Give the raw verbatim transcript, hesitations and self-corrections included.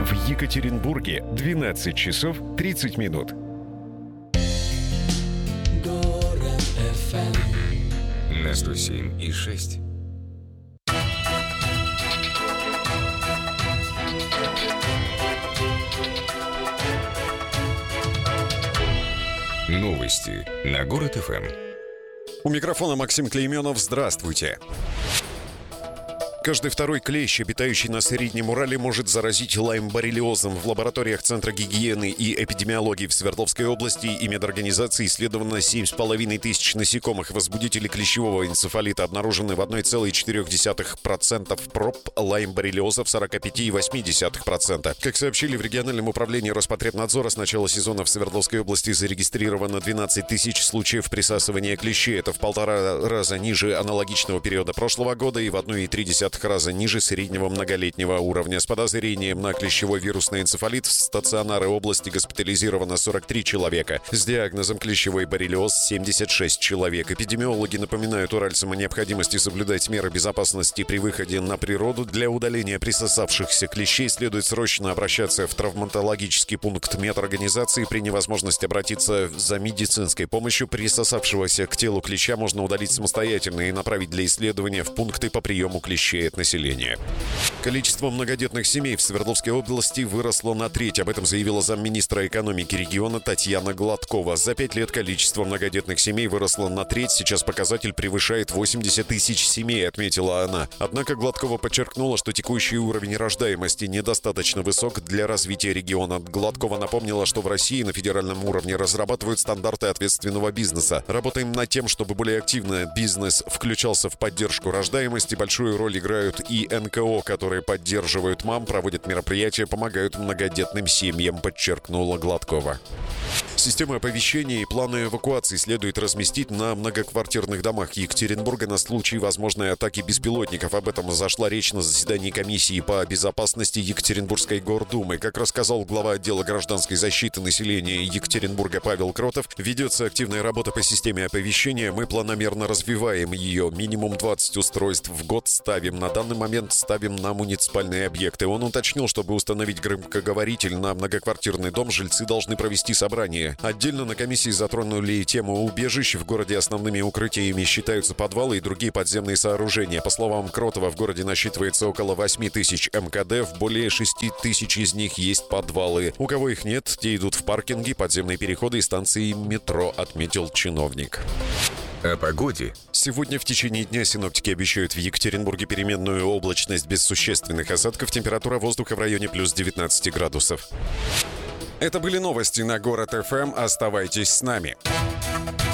В Екатеринбурге двенадцать часов тридцать минут. Город эф эм На сто семь и шесть. Новости на Город эф эм. У микрофона Максим Клейменов. Здравствуйте. Каждый второй клещ, обитающий на Среднем Урале, может заразить лайм-боррелиозом. В лабораториях Центра гигиены и эпидемиологии в Свердловской области и медорганизации исследовано семь с половиной тысяч насекомых. Возбудители клещевого энцефалита обнаружены в одна целая четыре десятых процента проб, лайм-боррелиоза в сорок пять целых восемь десятых процента. Как сообщили в региональном управлении Роспотребнадзора, с начала сезона в Свердловской области зарегистрировано двенадцать тысяч случаев присасывания клещей. Это в полтора раза ниже аналогичного периода прошлого года и в одна целая три десятых раза ниже среднего многолетнего уровня. С подозрением на клещевой вирусный энцефалит в стационары области госпитализировано сорок три человека. С диагнозом клещевой боррелиоз семьдесят шесть человек. Эпидемиологи напоминают уральцам о необходимости соблюдать меры безопасности при выходе на природу. Для удаления присосавшихся клещей следует срочно обращаться в травматологический пункт медорганизации. При невозможности обратиться за медицинской помощью присосавшегося к телу клеща можно удалить самостоятельно и направить для исследования в пункты по приему клещей от населения. Количество многодетных семей в Свердловской области выросло на треть. Об этом заявила замминистра экономики региона Татьяна Гладкова. За пять лет количество многодетных семей выросло на треть. Сейчас показатель превышает восемьдесят тысяч семей, отметила она. Однако Гладкова подчеркнула, что текущий уровень рождаемости недостаточно высок для развития региона. Гладкова напомнила, что в России на федеральном уровне разрабатывают стандарты ответственного бизнеса. Работаем над тем, чтобы более активно бизнес включался в поддержку рождаемости. Большую роль играют и эн ка о, которые поддерживают мам, проводят мероприятия, помогают многодетным семьям, подчеркнула Гладкова. Системы оповещения и планы эвакуации следует разместить на многоквартирных домах Екатеринбурга на случай возможной атаки беспилотников. Об этом зашла речь на заседании комиссии по безопасности Екатеринбургской гордумы. Как рассказал глава отдела гражданской защиты населения Екатеринбурга Павел Кротов, ведется активная работа по системе оповещения. Мы планомерно развиваем ее. Минимум двадцать устройств в год ставим. На данный момент ставим на муниципальные объекты. Он уточнил, чтобы установить громкоговоритель на многоквартирный дом, жильцы должны провести собрание. Отдельно на комиссии затронули и тему убежищ. В городе основными укрытиями считаются подвалы и другие подземные сооружения. По словам Кротова, в городе насчитывается около восемь тысяч эм ка дэ. В более шесть тысяч из них есть подвалы. У кого их нет, те идут в паркинги, подземные переходы и станции метро, отметил чиновник. О погоде. Сегодня в течение дня синоптики обещают в Екатеринбурге переменную облачность без существенных осадков. Температура воздуха в районе плюс девятнадцать градусов. Это были новости на Город эф эм. Оставайтесь с нами.